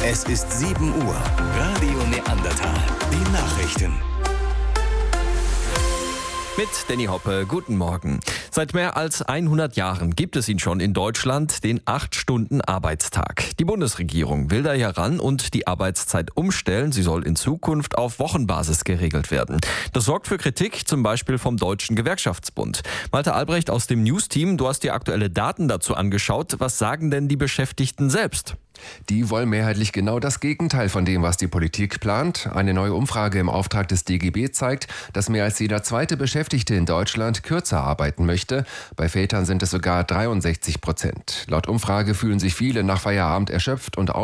Es ist 7 Uhr. Radio Neandertal. Die Nachrichten. Mit Danny Hoppe, guten Morgen. Seit mehr als 100 Jahren gibt es ihn schon in Deutschland, den 8-Stunden-Arbeitstag. Die Bundesregierung will da ja ran und die Arbeitszeit umstellen. Sie soll in Zukunft auf Wochenbasis geregelt werden. Das sorgt für Kritik, zum Beispiel vom Deutschen Gewerkschaftsbund. Malte Albrecht aus dem News-Team, du hast dir aktuelle Daten dazu angeschaut. Was sagen denn die Beschäftigten selbst? Die wollen mehrheitlich genau das Gegenteil von dem, was die Politik plant. Eine neue Umfrage im Auftrag des DGB zeigt, dass mehr als jeder zweite Beschäftigte in Deutschland kürzer arbeiten möchte. Bei Vätern sind es sogar 63%. Laut Umfrage fühlen sich viele nach Feierabend erschöpft und